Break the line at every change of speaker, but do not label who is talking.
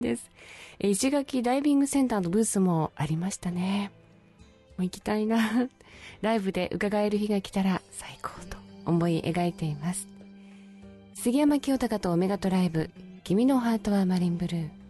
です。石垣ダイビングセンターのブースもありましたね。もう行きたいな。ライブで伺える日が来たら最高と思い描いています。杉山清隆とオメガトライブ、君のハートはマリンブルー。